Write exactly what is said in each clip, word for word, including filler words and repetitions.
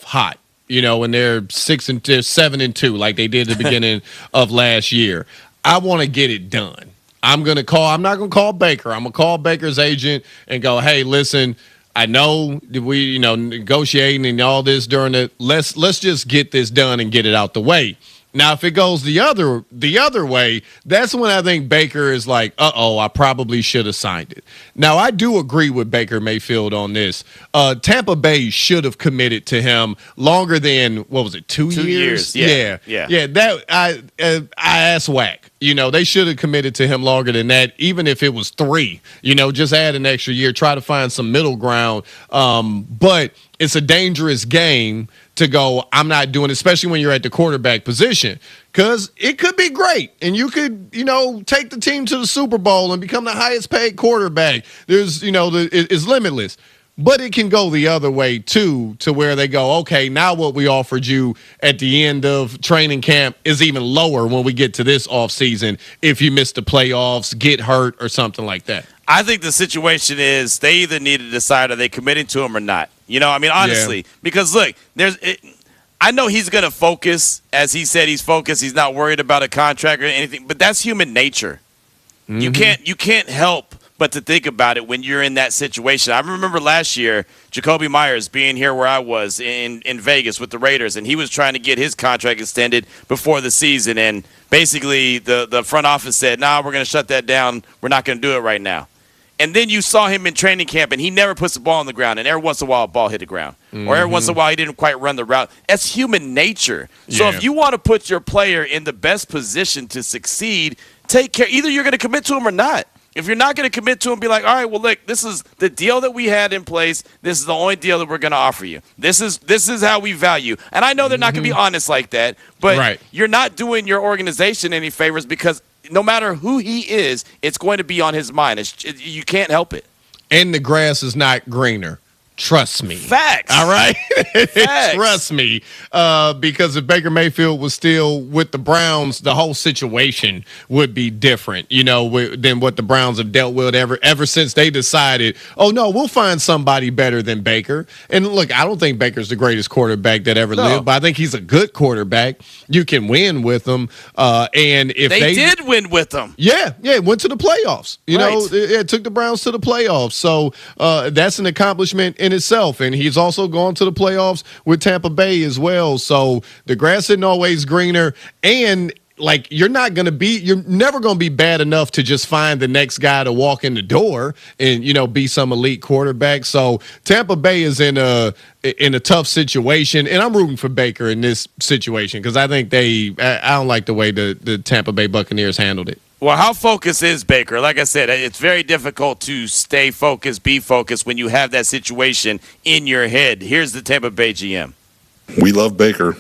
hot, you know, when they're six and two, seven and two, like they did at the beginning of last year. I want to get it done. I'm going to call, I'm not going to call Baker. I'm going to call Baker's agent and go, hey, listen, I know we, you know, negotiating and all this during the, let's, let's just get this done and get it out the way. Now, if it goes the other the other way, that's when I think Baker is like, uh-oh, I probably should have signed it. Now, I do agree with Baker Mayfield on this. Uh, Tampa Bay should have committed to him longer than, what was it, two, two years? years? Yeah. Yeah. Yeah. yeah that I, uh, I ass whack. You know, they should have committed to him longer than that, even if it was three. You know, just add an extra year, try to find some middle ground. Um, but it's a dangerous game to go, I'm not doing it, especially when you're at the quarterback position, because it could be great and you could, you know, take the team to the Super Bowl and become the highest paid quarterback. There's, you know, the, it, it's limitless. But it can go the other way, too, to where they go, okay, now what we offered you at the end of training camp is even lower when we get to this offseason if you miss the playoffs, get hurt, or something like that. I think the situation is they either need to decide are they committing to him or not. You know, I mean, honestly, yeah. because, look, there's it, I know he's going to focus. As he said, he's focused. He's not worried about a contract or anything, but that's human nature. Mm-hmm. You can't you can't help but to think about it when you're in that situation. I remember last year, Jacoby Myers being here where I was in, in Vegas with the Raiders, and he was trying to get his contract extended before the season, and basically the, the front office said, nah, we're going to shut that down. We're not going to do it right now. And then you saw him in training camp, and he never puts the ball on the ground, and every once in a while a ball hit the ground. Mm-hmm. Or every once in a while he didn't quite run the route. That's human nature. So yeah. if you want to put your player in the best position to succeed, take care. Either you're going to commit to him or not. If you're not going to commit to him, be like, all right, well, look, this is the deal that we had in place. This is the only deal that we're going to offer you. This is this is how we value. And I know they're not going to be honest like that, but right. you're not doing your organization any favors because no matter who he is, it's going to be on his mind. It's, you can't help it. And the grass is not greener. Trust me. Facts. All right? Facts. Trust me. Uh, because if Baker Mayfield was still with the Browns, the whole situation would be different, you know, w- than what the Browns have dealt with ever ever since they decided, oh, no, we'll find somebody better than Baker. And, look, I don't think Baker's the greatest quarterback that ever no. lived, but I think he's a good quarterback. You can win with him. Uh, and if they, they did win with him. Yeah, yeah, went to the playoffs. You right. know, it, it took the Browns to the playoffs. So uh, that's an accomplishment in itself, and he's also gone to the playoffs with Tampa Bay as well. So the grass isn't always greener, and like you're not going to be, you're never going to be bad enough to just find the next guy to walk in the door and, you know, be some elite quarterback. So Tampa Bay is in a in a tough situation, and I'm rooting for Baker in this situation because I think they, I don't like the way the the Tampa Bay Buccaneers handled it. Well, how focused is Baker? Like I said, it's very difficult to stay focused, be focused when you have that situation in your head. Here's the Tampa Bay G M. We love Baker,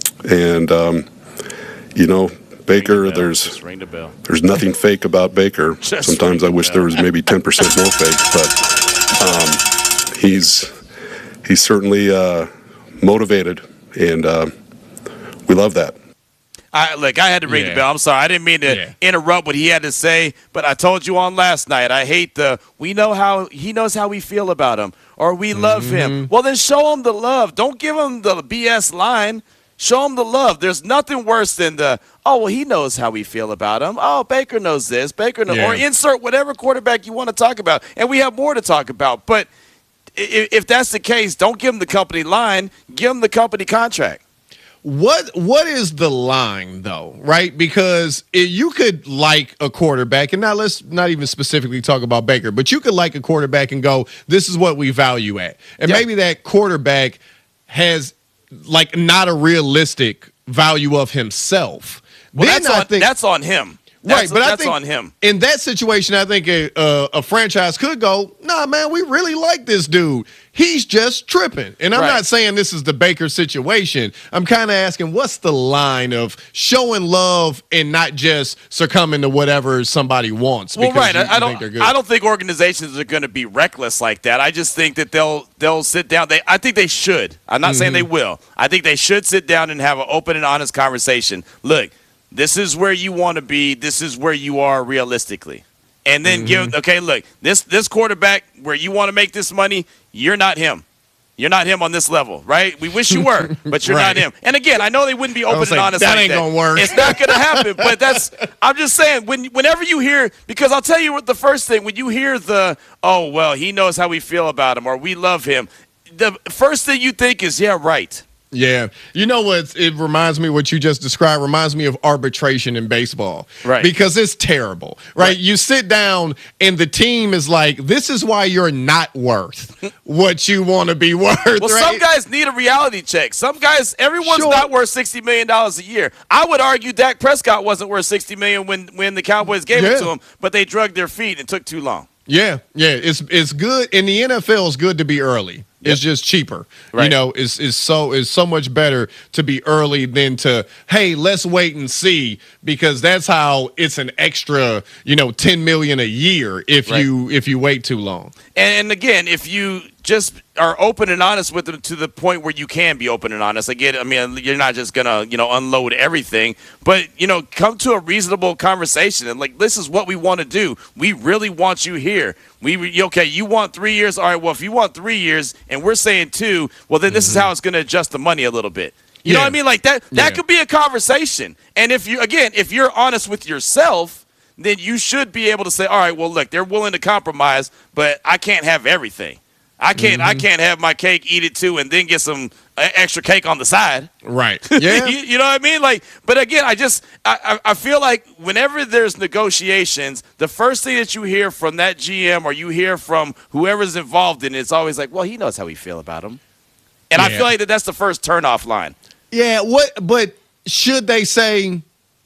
and um, you know, Baker. The there's Just ring the bell. There's nothing fake about Baker. Just Sometimes I wish the there was maybe ten percent more fake, but um, he's he's certainly uh, motivated, and uh, we love that. I, look, I had to ring yeah. the bell. I'm sorry. I didn't mean to yeah. interrupt what he had to say, but I told you on last night, I hate the, we know how, he knows how we feel about him, or we love mm-hmm. him. Well, then show him the love. Don't give him the B S line. Show him the love. There's nothing worse than the, oh, well, he knows how we feel about him. Oh, Baker knows this. Baker knows, yeah. or insert whatever quarterback you want to talk about. And we have more to talk about. But if, if that's the case, don't give him the company line. Give him the company contract. What what is the line though, right? Because it, you could like a quarterback, and now let's not even specifically talk about Baker, but you could like a quarterback and go, this is what we value at. And yep. maybe that quarterback has like not a realistic value of himself. Well, then that's, I on, think, that's on him. That's, right, but that's I think on him. In that situation, I think a, a, a franchise could go, nah, man, we really like this dude. He's just tripping. And I'm right. not saying this is the Baker situation. I'm kind of asking, what's the line of showing love and not just succumbing to whatever somebody wants? Well, right. You, I, you I don't. think they're good. I don't think organizations are going to be reckless like that. I just think that they'll they'll sit down. They. I think they should. I'm not mm-hmm. saying they will. I think they should sit down and have an open and honest conversation. Look. This is where you want to be. This is where you are realistically. And then mm-hmm. give, okay, look, this this quarterback where you want to make this money, you're not him. You're not him on this level, right? We wish you were, but you're right. not him. And again, I know they wouldn't be open and like, honest that like ain't that. gonna work. It's not gonna happen. But that's I'm just saying when whenever you hear, because I'll tell you what the first thing, when you hear the oh well, he knows how we feel about him or we love him, the first thing you think is yeah, right. Yeah. You know what? It reminds me what you just described reminds me of arbitration in baseball. Right. Because it's terrible, right? right? You sit down and the team is like, this is why you're not worth what you want to be worth. Well, right? some guys need a reality check. Some guys, everyone's Sure. not worth sixty million dollars a year. I would argue Dak Prescott wasn't worth sixty million dollars when, when the Cowboys gave Yeah. it to him, but they drugged their feet and took too long. Yeah, yeah, it's it's good in the N F L. It's good to be early. Yep. It's just cheaper, right. you know. It's is so it's so much better to be early than to hey, let's wait and see, because that's how it's an extra, you know, ten million a year if right. you if you wait too long. And, and again, if you just are open and honest with them to the point where you can be open and honest. Again, I mean, you're not just gonna, you know, unload everything, but you know, come to a reasonable conversation and like, this is what we want to do. We really want you here. We okay, you want three years? All right. Well, if you want three years and we're saying two, well, then this mm-hmm. is how it's going to adjust the money a little bit. You yeah. know what I mean? Like that. That yeah. could be a conversation. And if you again, if you're honest with yourself, then you should be able to say, all right, well, look, they're willing to compromise, but I can't have everything. I can't. Mm-hmm. I can't have my cake, eat it too, and then get some extra cake on the side. Right. Yeah. you, you know what I mean? Like, but again, I just I, I feel like whenever there's negotiations, the first thing that you hear from that G M or you hear from whoever's involved in it, it's always like, well, he knows how we feel about him, and yeah. I feel like that that's the first turnoff line. Yeah. What? But should they say?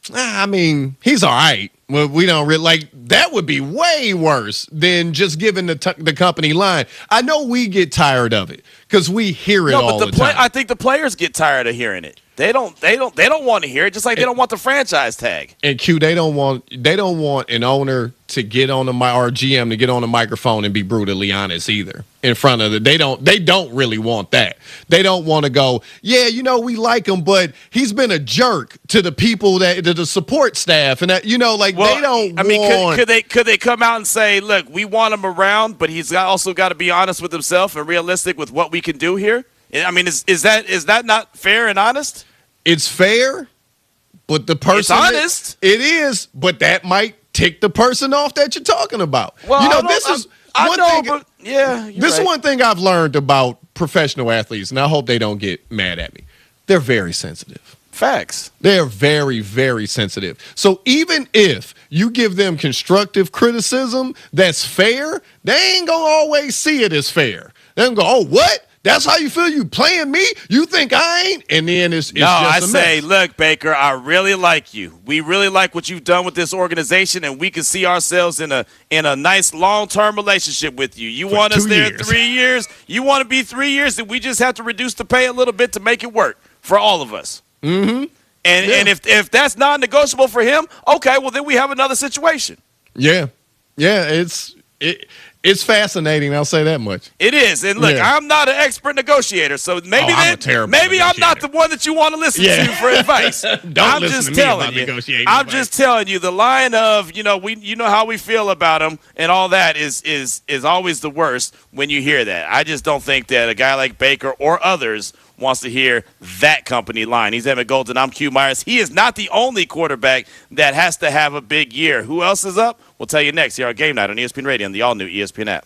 I mean, he's all right. Well, we don't really like that. Would be way worse than just giving the t- the company line. I know we get tired of it because we hear it no, all but the, the play- time. I think the players get tired of hearing it. They don't. They don't. They don't want to hear it. Just like they don't want the franchise tag. And Q, they don't want. They don't want an owner to get on the mi- or G M to get on the microphone and be brutally honest either in front of the. They don't. They don't really want that. They don't want to go. Yeah, you know, we like him, but he's been a jerk to the people that to the support staff, and that you know, like well, they don't. I mean, want, could, could they could they come out and say, look, we want him around, but he's got, also got to be honest with himself and realistic with what we can do here. I mean, is is that is that not fair and honest? It's fair, but the person it's honest. That, it is, but that might tick the person off that you're talking about. Well, you know, I this is I one know, thing. But yeah, this right. is one thing I've learned about professional athletes, and I hope they don't get mad at me. They're very sensitive. Facts. They're very, very sensitive. So even if you give them constructive criticism that's fair, they ain't gonna always see it as fair. They're gonna go, "Oh, what? That's how you feel? You playing me? You think I ain't?" And then it's, it's no, just I a say, mess. Look, Baker, I really like you. We really like what you've done with this organization, and we can see ourselves in a in a nice long-term relationship with you. You For want us there years. three years. You want to be three years, and we just have to reduce the pay a little bit to make it work for all of us. Mm-hmm. And yeah. and if if that's non-negotiable for him, okay, well then we have another situation. Yeah, yeah, it's it. It's fascinating. I'll say that much. It is, and look, yeah. I'm not an expert negotiator, so maybe oh, I'm then, a terrible maybe I'm not negotiator. the one that you want to listen yeah. to for advice. Don't I'm listen just to me telling about you. negotiating. I'm advice. just telling you the line of you know we you know how we feel about him and all that is is is always the worst when you hear that. I just don't think that a guy like Baker or others wants to hear that company line. He's Emmett Golden. I'm Q Myers. He is not the only quarterback that has to have a big year. Who else is up? We'll tell you next here on Game Night on E S P N Radio and the all-new E S P N app.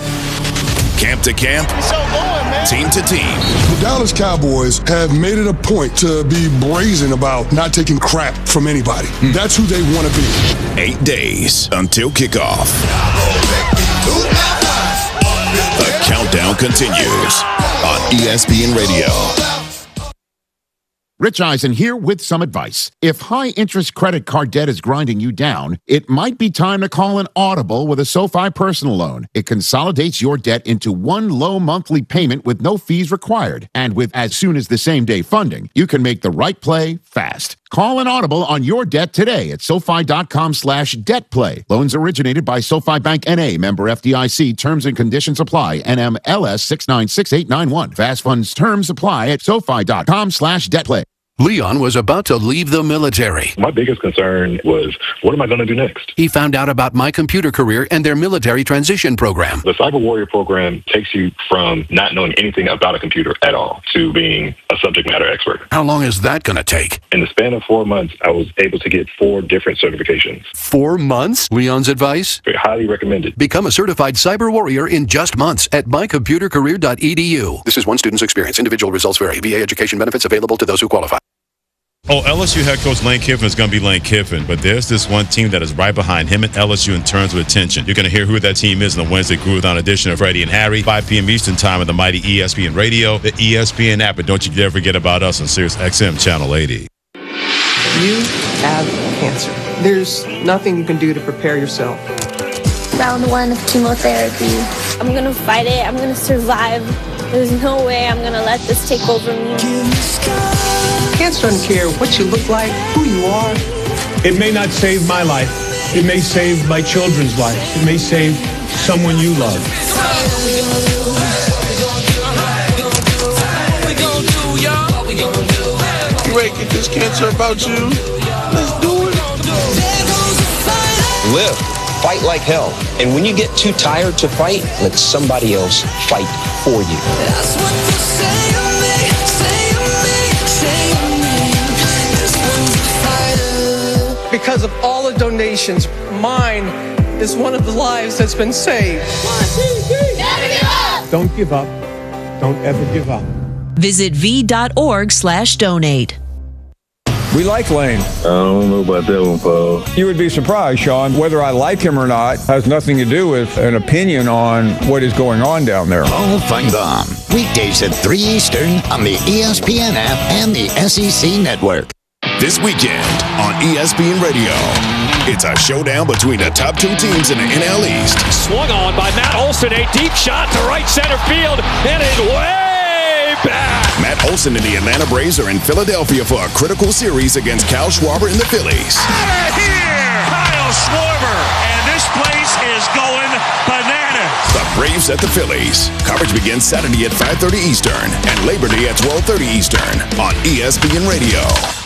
Camp to camp, so going, team to team. The Dallas Cowboys have made it a point to be brazen about not taking crap from anybody. Mm. That's who they want to be. Eight days until kickoff. The countdown continues on E S P N Radio. Rich Eisen here with some advice. If high-interest credit card debt is grinding you down, it might be time to call an audible with a SoFi personal loan. It consolidates your debt into one low monthly payment with no fees required. And with as soon as the same-day funding, you can make the right play fast. Call an audible on your debt today at SoFi.com slash debt play. Loans originated by SoFi Bank N A, member F D I C. Terms and conditions apply. N M L S six nine six eight nine one. Fast funds terms apply at SoFi.com slash debt play. Leon was about to leave the military. My biggest concern was, what am I going to do next? He found out about My Computer Career and their military transition program. The Cyber Warrior program takes you from not knowing anything about a computer at all to being a subject matter expert. How long is that going to take? In the span of four months, I was able to get four different certifications. Four months? Leon's advice? Very highly recommended. Become a certified cyber warrior in just months at my computer career dot e d u. This is one student's experience. Individual results vary. V A education benefits available to those who qualify. Oh, L S U head coach Lane Kiffin is going to be Lane Kiffin, but there's this one team that is right behind him at L S U in terms of attention. You're going to hear who that team is in the Wednesday Groove Down edition of Freddie and Harry, five p.m. Eastern Time on the mighty E S P N Radio, the E S P N app, and don't you dare forget about us on Sirius X M Channel eighty. You have cancer. There's nothing you can do to prepare yourself. Round one of chemotherapy. I'm going to fight it. I'm going to survive. There's no way I'm going to let this take over me. Cancer doesn't care what you look like, who you are. It may not save my life. It may save my children's life. It may save someone you love. You ready to get this cancer about you? Let's do it. Live. Fight like hell. And when you get too tired to fight, let somebody else fight for you. That's what you say to me, say to me, say to me. This one's a fighter. Because of all the donations, mine is one of the lives that's been saved. One, two, three. Never give up. Don't give up. Don't ever give up. Visit v.org slash donate. We like Lane. I don't know about that one, Paul. You would be surprised, Sean. Whether I like him or not has nothing to do with an opinion on what is going on down there. Paul Feinbaum. Weekdays at three Eastern on the E S P N app and the S E C network. This weekend on E S P N Radio, it's a showdown between the top two teams in the N L East. Swung on by Matt Olson, a deep shot to right center field, and it way back. Matt Olson and the Atlanta Braves are in Philadelphia for a critical series against Kyle Schwarber and the Phillies. Out of here, Kyle Schwarber, and this place is going bananas. The Braves at the Phillies. Coverage begins Saturday at five thirty Eastern and Labor Day at twelve thirty Eastern on E S P N Radio.